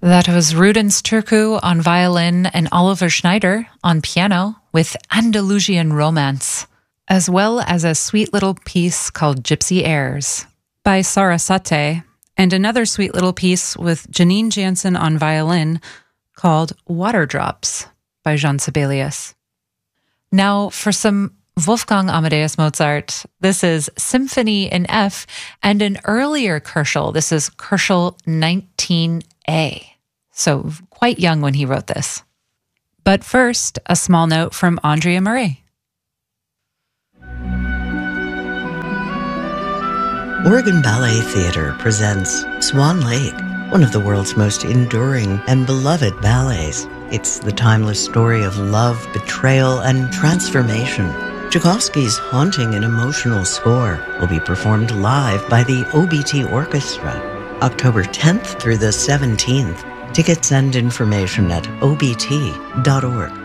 That was Rudens Turku on violin and Oliver Schneider on piano with Andalusian Romance, as well as a sweet little piece called Gypsy Airs by Sarasate, and another sweet little piece with Janine Jansen on violin called Water Drops by Jean Sibelius. Now for some Wolfgang Amadeus Mozart. This is Symphony in F and an earlier Koerschel. This is Koerschel 19A. So quite young when he wrote this. But first, a small note from Andrea Murray. Oregon Ballet Theatre presents Swan Lake, one of the world's most enduring and beloved ballets. It's the timeless story of love, betrayal, and transformation. Tchaikovsky's haunting and emotional score will be performed live by the OBT Orchestra, October 10th through the 17th. Tickets and information at obt.org.